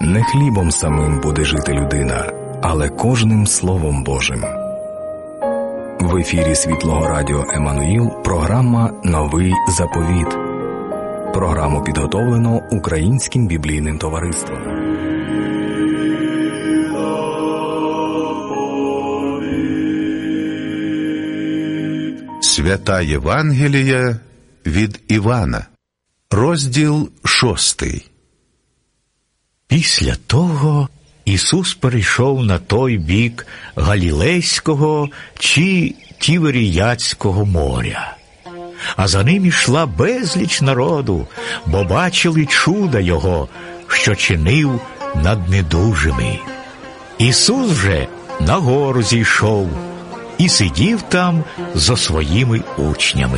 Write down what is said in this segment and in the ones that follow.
Не хлібом самим буде жити людина, але кожним Словом Божим. В ефірі Світлого Радіо Еммануїл програма «Новий заповіт». Програму підготовлено Українським біблійним товариством. Свята Євангелія від Івана. Розділ 6. Після того Ісус перейшов на той бік Галілейського чи Тіверіадського моря. А за ним ішла безліч народу, бо бачили чуда Його, що чинив над недужими. Ісус же на гору зійшов і сидів там зо своїми учнями.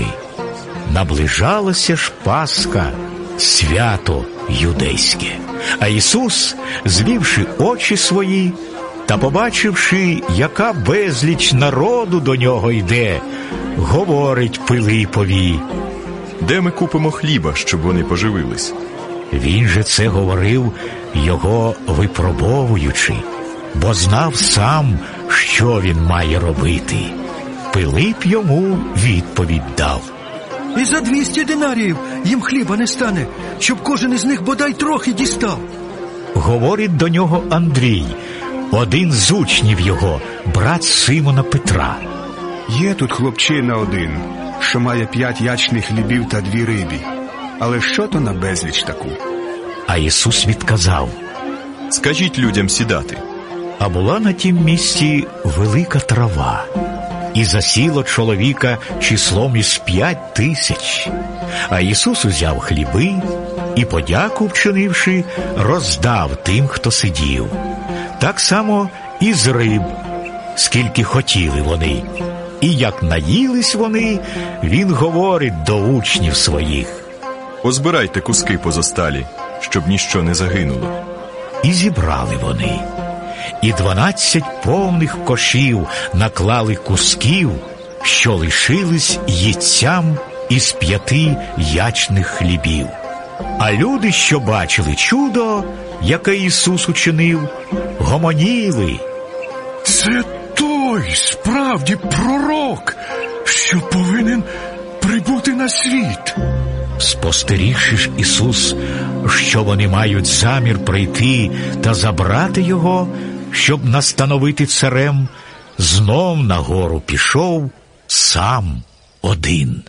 Наближалася ж Пасха, свято юдейське. А Ісус, звівши очі свої та побачивши, яка безліч народу до Нього йде, говорить Пилипові: «Де ми купимо хліба, щоб вони поживились?» Він же це говорив, його випробовуючи, бо знав сам, що він має робити. Пилип йому відповідь дав: «І за 200 динаріїв їм хліба не стане, щоб кожен із них бодай трохи дістав». Говорить до нього Андрій, один з учнів його, брат Симона Петра. «Є тут хлопчина один, що має 5 ячних хлібів та 2 риби. Але що то на безліч таку?» А Ісус відказав: «Скажіть людям сідати». А була на тім місці велика трава, і засіло чоловіка числом із 5000. А Ісус узяв хліби і, подяку вчинивши, роздав тим, хто сидів. Так само і з риб, скільки хотіли вони. І як наїлись вони, він говорить до учнів своїх: «Позбирайте куски позосталі, щоб ніщо не загинуло». І зібрали вони. І 12 повних кошів наклали кусків, що лишились їдцям із 5 ячних хлібів. А люди, що бачили чудо, яке Ісус учинив, гомоніли: «Це той, справді, пророк, що повинен прибути на світ». Спостерігши ж Ісус, що вони мають замір прийти та забрати Його, щоб настановити царем, знов на гору пішов сам один.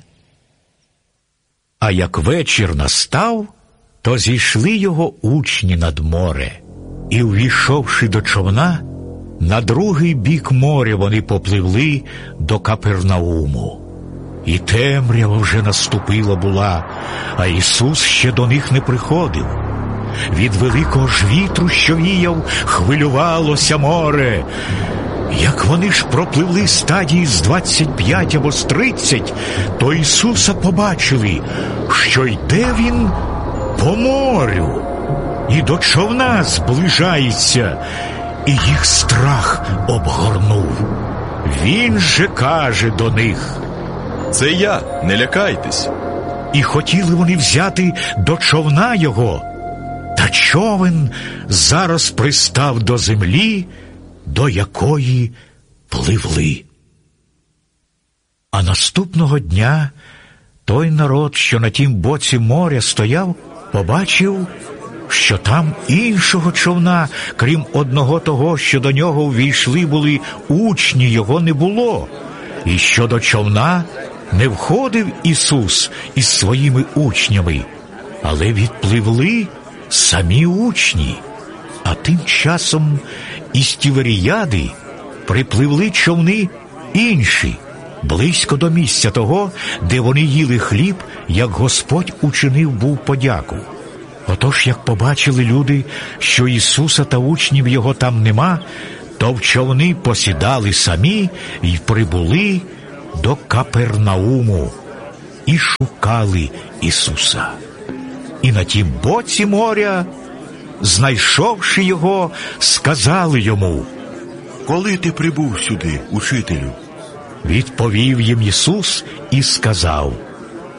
А як вечір настав, то зійшли його учні над море, і, увійшовши до човна, на другий бік моря вони попливли до Капернауму. І темрява вже наступила була, а Ісус ще до них не приходив. Від великого ж вітру, що віяв, хвилювалося море. Як вони ж пропливли стадії з 25 або з 30, то Ісуса побачили, що йде Він по морю, і до човна зближається, і їх страх обгорнув. Він же каже до них: «Це я, не лякайтесь». І хотіли вони взяти до човна його, та човен зараз пристав до землі, до якої пливли. А наступного дня той народ, що на тім боці моря стояв, побачив, що там іншого човна, крім одного того, що до нього ввійшли були учні його, не було, і що до човна не входив Ісус із своїми учнями, але відпливли самі учні. А тим часом із Тіверіади припливли човни інші, близько до місця того, де вони їли хліб, як Господь учинив був подяку. Отож, як побачили люди, що Ісуса та учнів Його там нема, то в човни посідали самі й прибули до Капернауму і шукали Ісуса. І на тім боці моря, знайшовши Його, сказали Йому: «Коли ти прибув сюди, учителю?» Відповів їм Ісус і сказав: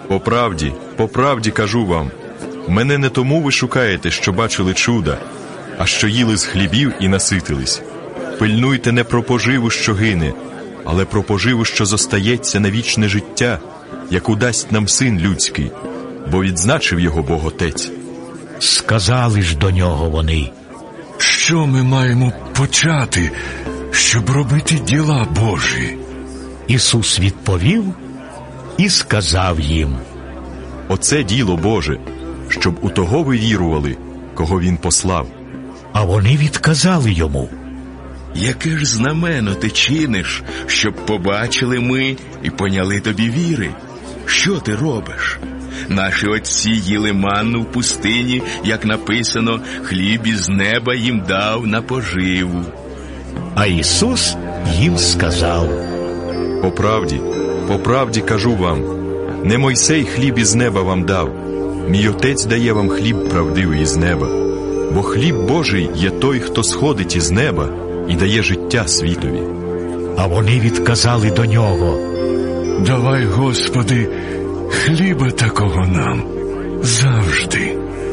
по правді кажу вам, мене не тому ви шукаєте, що бачили чуда, а що їли з хлібів і наситились. Пильнуйте не про поживу, що гине, але про поживу, що зостається на вічне життя, яку дасть нам Син людський, бо відзначив його Бог Отець. Сказали ж до нього вони: що ми маємо почати, щоб робити діла Божі? Ісус відповів і сказав їм: оце діло Боже, щоб у того ви вірували, кого Він послав. А вони відказали йому: яке ж знамено ти чиниш, щоб побачили ми і поняли тобі віри? Що ти робиш? Наші отці їли манну в пустині, як написано, хліб із неба їм дав на поживу. А Ісус їм сказав: по правді кажу вам, не Мойсей хліб із неба вам дав, мій Отець дає вам хліб правдивий із неба. Бо хліб Божий є той, хто сходить із неба і дає життя світові. А вони відказали до нього: давай, Господи, хліба такого нам завжди.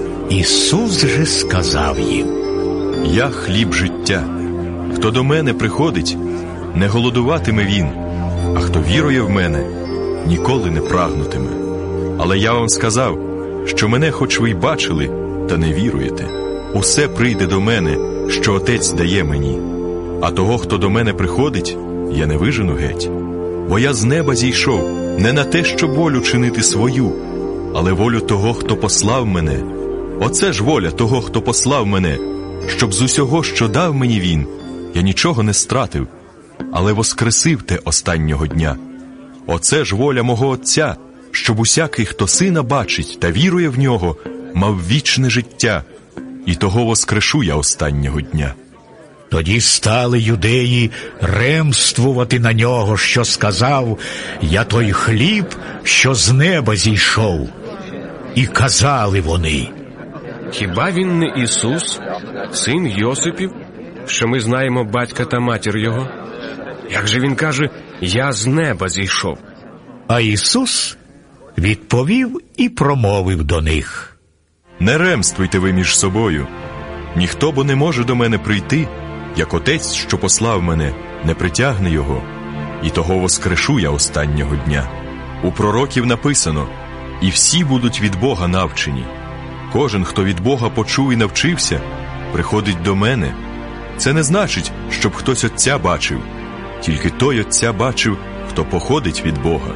Ісус же сказав їм: я хліб життя. Хто до мене приходить, не голодуватиме він, а хто вірує в мене, ніколи не прагнутиме. Але я вам сказав, що мене хоч ви й бачили, та не віруєте. Усе прийде до мене, що Отець дає мені. А того, хто до мене приходить, я не вижену геть. Бо я з неба зійшов не на те, щоб волю чинити свою, але волю того, хто послав мене. Оце ж воля того, хто послав мене, щоб з усього, що дав мені він, я нічого не стратив, але воскресив те останнього дня. Оце ж воля мого Отця, щоб усякий, хто Сина бачить та вірує в нього, мав вічне життя, і того воскрешу я останнього дня. Тоді стали юдеї ремствувати на нього, що сказав: я той хліб, що з неба зійшов. І казали вони: хіба він не Ісус, син Йосипів, що ми знаємо батька та матір його? Як же він каже: я з неба зійшов? А Ісус відповів і промовив до них: не ремствуйте ви між собою. Ніхто бо не може до мене прийти, як Отець, що послав мене, не притягне його, і того воскрешу я останнього дня. У пророків написано: і всі будуть від Бога навчені. Кожен, хто від Бога почув і навчився, приходить до мене. Це не значить, щоб хтось Отця бачив, тільки той Отця бачив, хто походить від Бога.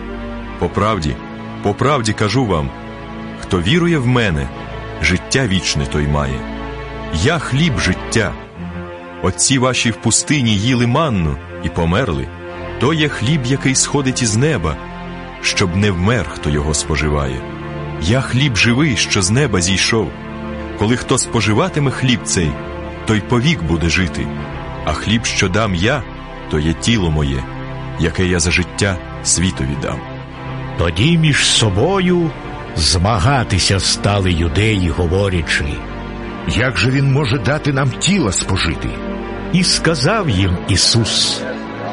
По правді кажу вам, хто вірує в мене, життя вічне той має. Я хліб життя. Отці ваші в пустині їли манну і померли. То є хліб, який сходить із неба, щоб не вмер, хто його споживає. Я хліб живий, що з неба зійшов. Коли хто споживатиме хліб цей, той повік буде жити. А хліб, що дам я, то є тіло моє, яке я за життя світові дам. Тоді між собою змагатися стали юдеї, говорячи: як же він може дати нам тіла спожити? І сказав їм Ісус: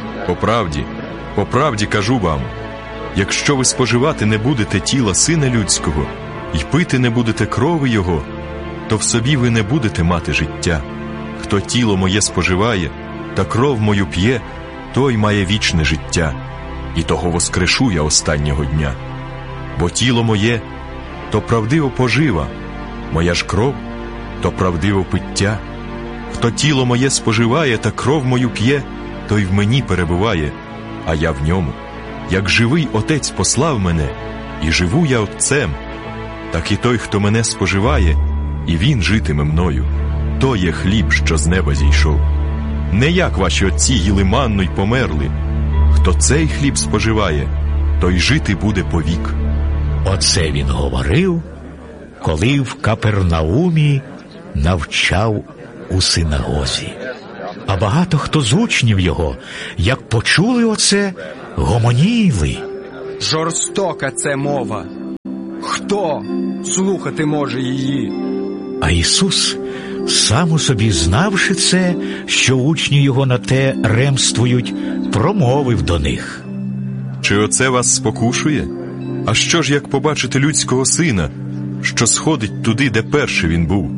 по правді кажу вам, якщо ви споживати не будете тіла Сина Людського і пити не будете крови Його, то в собі ви не будете мати життя. Хто тіло моє споживає та кров мою п'є, той має вічне життя, і того воскрешу я останнього дня. Бо тіло моє – то правдиво пожива, моя ж кров – то правдиво пиття. Хто тіло моє споживає та кров мою п'є, той в мені перебуває, а я в ньому. Як живий Отець послав мене, і живу я Отцем, так і той, хто мене споживає, і він житиме мною. То є хліб, що з неба зійшов. Не як ваші отці їли манну й померли. Хто цей хліб споживає, той жити буде повік. Оце він говорив, коли в Капернаумі навчав у синагозі. А багато хто з учнів його, як почули оце, гомоніли: жорстока це мова. Хто слухати може її? А Ісус, сам у собі знавши це, що учні його на те ремствують, промовив до них: чи оце вас спокушує? А що ж, як побачите людського сина, що сходить туди, де перший він був?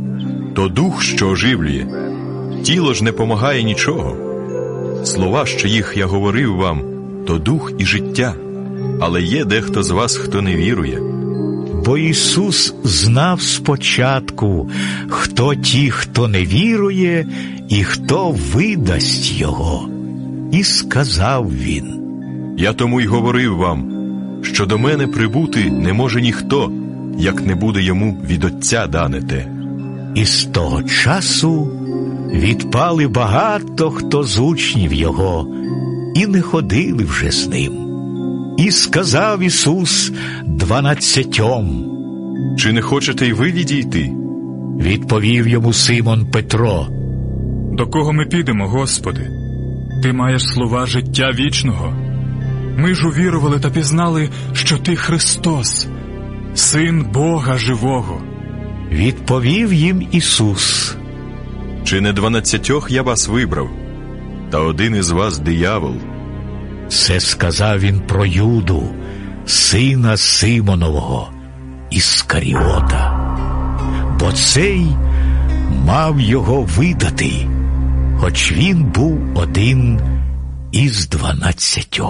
то дух, що оживлює. Тіло ж не помагає нічого. Слова, що їх я говорив вам, то дух і життя. Але є дехто з вас, хто не вірує. Бо Ісус знав спочатку, хто ті, хто не вірує, і хто видасть Його. І сказав Він: Я тому й говорив вам, що до мене прибути не може ніхто, як не буде йому від Отця дане те. І з того часу відпали багато хто з учнів Його, і не ходили вже з Ним. І сказав Ісус 12: Чи не хочете й ви відійти? Відповів йому Симон Петро: До кого ми підемо, Господи? Ти маєш слова життя вічного. Ми ж увірували та пізнали, що Ти Христос, Син Бога живого. Відповів їм Ісус: Чи не 12 я вас вибрав, та один із вас диявол? Це сказав він про Юду, сина Симонового, Іскаріота. Бо цей мав його видати, хоч він був один із 12.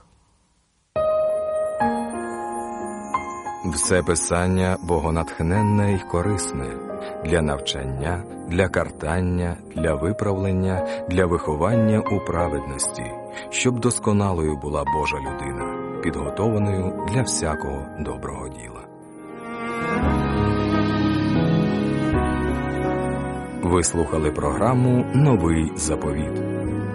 Все писання богонатхненне й корисне для навчання, для картання, для виправлення, для виховання у праведності, щоб досконалою була Божа людина, підготованою для всякого доброго діла. Ви слухали програму «Новий заповіт».